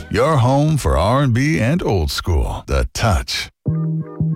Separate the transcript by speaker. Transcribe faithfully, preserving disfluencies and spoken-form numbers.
Speaker 1: Your home for R and B and old school. The Touch.